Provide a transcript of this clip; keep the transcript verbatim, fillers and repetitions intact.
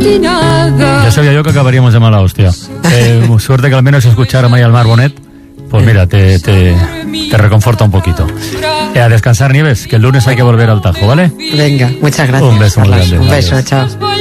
Ya sabía yo que acabaríamos de mala hostia. Eh, suerte que al menos escuchar a Maya al Mar Bonet, pues mira, te, te, te reconforta un poquito. Eh, a descansar, Nieves, que el lunes hay que volver al Tajo, ¿vale? Venga, muchas gracias. Un beso muy Carlos. grande. Un beso, Adiós. chao.